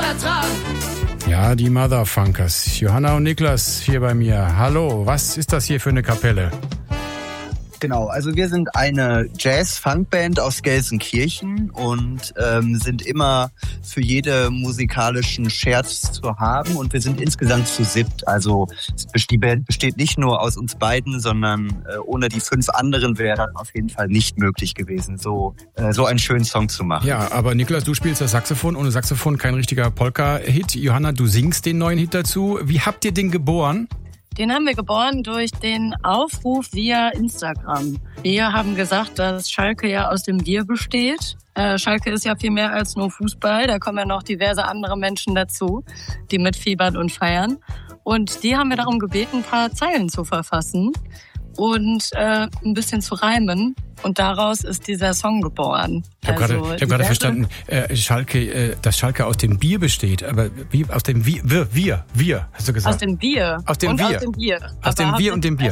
da dran. Ja, die Motherfunkers. Johanna und Niklas hier bei mir. Hallo, was ist das hier für eine Kapelle? Genau, also wir sind eine Jazz-Funk-Band aus Gelsenkirchen und sind immer für jede musikalischen Scherz zu haben und wir sind insgesamt zu 7. Also die Band besteht nicht nur aus uns beiden, sondern ohne die 5 anderen wäre das auf jeden Fall nicht möglich gewesen, so einen schönen Song zu machen. Ja, aber Niklas, du spielst das Saxophon, ohne Saxophon kein richtiger Polka-Hit. Johanna, du singst den neuen Hit dazu. Wie habt ihr den geboren? Den haben wir geboren durch den Aufruf via Instagram. Wir haben gesagt, dass Schalke ja aus dem Wir besteht. Schalke ist ja viel mehr als nur Fußball. Da kommen ja noch diverse andere Menschen dazu, die mitfiebern und feiern. Und die haben wir darum gebeten, ein paar Zeilen zu verfassen und ein bisschen zu reimen. Und daraus ist dieser Song geboren. Ich habe gerade verstanden, dass Schalke aus dem Bier besteht. Aber wie aus dem Wir, hast du gesagt? Aus dem Bier. Aus dem Wir. Aus dem Bier. Aus dem Wir und dem Bier.